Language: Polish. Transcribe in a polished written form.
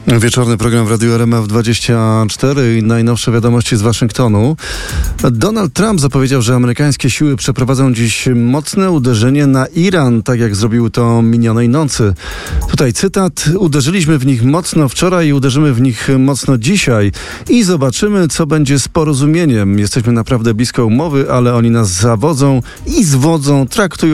Wieczorny program w Radiu RMF24 i najnowsze wiadomości z Waszyngtonu. Donald Trump zapowiedział, że amerykańskie siły przeprowadzą dziś mocne uderzenie na Iran, tak jak zrobił to minionej nocy. Tutaj cytat: uderzyliśmy w nich mocno wczoraj i uderzymy w nich mocno dzisiaj i zobaczymy, co będzie z porozumieniem. Jesteśmy naprawdę blisko umowy, ale oni nas zawodzą i zwodzą, traktują